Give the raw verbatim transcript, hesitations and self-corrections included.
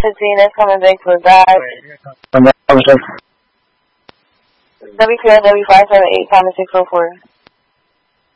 fifteen is coming back for that. W Q L W five seven eight, common six oh four.